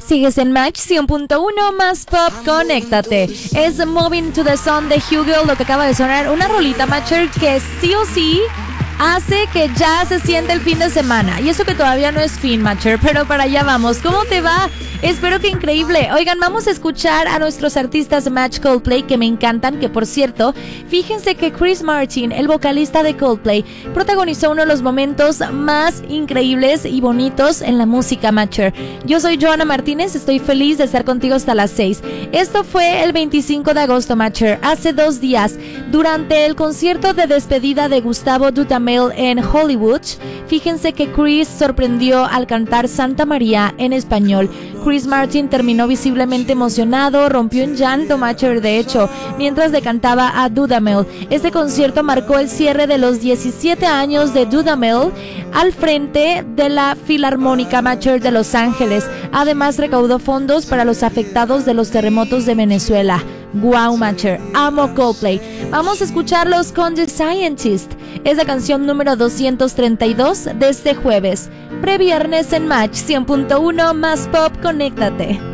Sigues en Match 100.1 más pop, conéctate. Es Moving to the Sun de Hugo, lo que acaba de sonar, una rolita, Matcher, que sí o sí hace que ya se siente el fin de semana. Y eso que todavía no es fin, Matcher, pero para allá vamos. ¿Cómo te va? Espero que increíble. Oigan, vamos a escuchar a nuestros artistas de Match Coldplay que me encantan, que por cierto, fíjense que Chris Martin, el vocalista de Coldplay, protagonizó uno de los momentos más increíbles y bonitos en la música, Matcher. Yo soy Joana Martínez, estoy feliz de estar contigo hasta las 6. Esto fue el 25 de agosto, Matcher, hace 2 días, durante el concierto de despedida de Gustavo Dudamel en Hollywood. Fíjense que Chris sorprendió al cantar Santa María en español. Chris Martin terminó visiblemente emocionado, rompió en llanto, Matcher, de hecho, mientras le cantaba a Dudamel. Este concierto marcó el cierre de los 17 años de Dudamel al frente de la Filarmónica, Matcher, de Los Ángeles. Además, recaudó fondos para los afectados de los terremotos de Venezuela. Wow, Matcher, amo Coldplay. Vamos a escucharlos con The Scientist. Es la canción número 232 de este jueves. Previernes en Match 100.1 más pop, conéctate.